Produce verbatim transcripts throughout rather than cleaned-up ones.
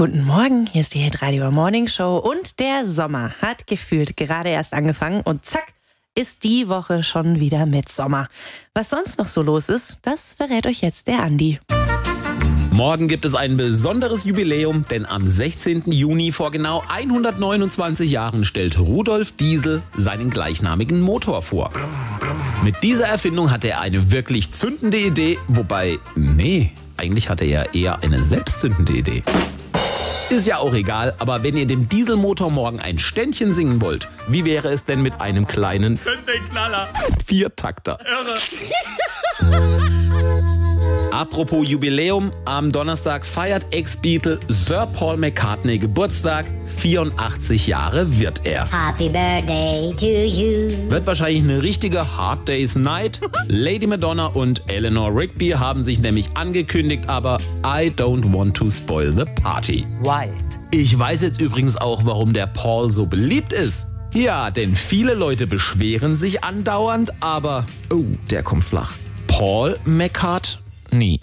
Guten Morgen, hier ist die Hitradio Morning Show und der Sommer hat gefühlt gerade erst angefangen und zack, ist die Woche schon wieder mit Sommer. Was sonst noch so los ist, das verrät euch jetzt der Andi. Morgen gibt es ein besonderes Jubiläum, denn am sechzehnten Juni vor genau hundertneunundzwanzig Jahren stellt Rudolf Diesel seinen gleichnamigen Motor vor. Mit dieser Erfindung hatte er eine wirklich zündende Idee, wobei, nee, eigentlich hatte er eher eine selbstzündende Idee. Ist ja auch egal, aber wenn ihr dem Dieselmotor morgen ein Ständchen singen wollt, wie wäre es denn mit einem kleinen Knaller. Viertakter? Irre. Apropos Jubiläum, am Donnerstag feiert Ex-Beatle Sir Paul McCartney Geburtstag. vierundachtzig Jahre wird er. Happy Birthday to you. Wird wahrscheinlich eine richtige Hard Day's Night. Lady Madonna und Eleanor Rigby haben sich nämlich angekündigt, aber I don't want to spoil the party. Wild. Ich weiß jetzt übrigens auch, warum der Paul so beliebt ist. Ja, denn viele Leute beschweren sich andauernd, aber oh, der kommt flach. Paul McCartney.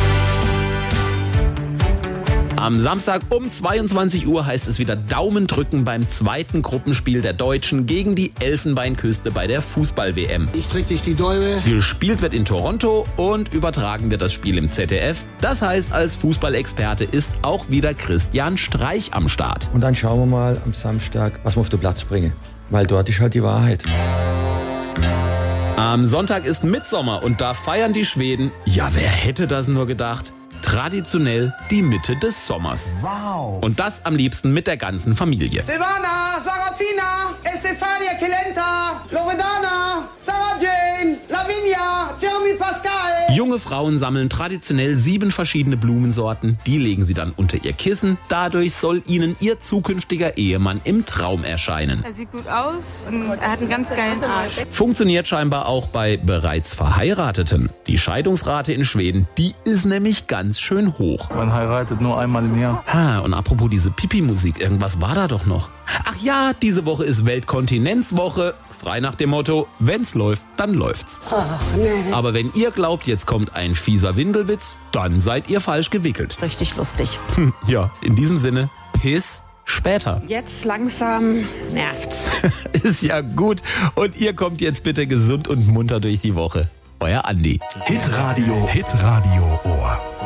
Am Samstag um zweiundzwanzig Uhr heißt es wieder Daumen drücken beim zweiten Gruppenspiel der Deutschen gegen die Elfenbeinküste bei der Fußball-W M. Ich drück dich die Däume. Gespielt wird in Toronto und übertragen wird das Spiel im Z D F. Das heißt, als Fußballexperte ist auch wieder Christian Streich am Start. Und dann schauen wir mal am Samstag, was wir auf den Platz bringen. Weil dort ist halt die Wahrheit. Am Sonntag ist Mittsommer und da feiern die Schweden, ja wer hätte das nur gedacht, traditionell die Mitte des Sommers. Wow. Und das am liebsten mit der ganzen Familie. Silvana, Sarafina, Estefania Kelenta, Loredana, Sarah Jane, Lavinia, Jeremy Pascal. Junge Frauen sammeln traditionell sieben verschiedene Blumensorten, die legen sie dann unter ihr Kissen. Dadurch soll ihnen ihr zukünftiger Ehemann im Traum erscheinen. Er sieht gut aus und er hat einen ganz geilen Arsch. Funktioniert scheinbar auch bei bereits Verheirateten. Die Scheidungsrate in Schweden, die ist nämlich ganz schön hoch. Man heiratet nur einmal im Jahr. Ha, und apropos diese Pipi-Musik, irgendwas war da doch noch. Ach ja, diese Woche ist Weltkontinenzwoche. Frei nach dem Motto, wenn's läuft, dann läuft's. Ach, nee. Aber wenn ihr glaubt, jetzt kommt ein fieser Windelwitz, dann seid ihr falsch gewickelt. Richtig lustig. Hm, ja, in diesem Sinne, bis später. Jetzt langsam nervt's. Ist ja gut. Und ihr kommt jetzt bitte gesund und munter durch die Woche. Euer Andi. Hitradio, Hitradio Ohr.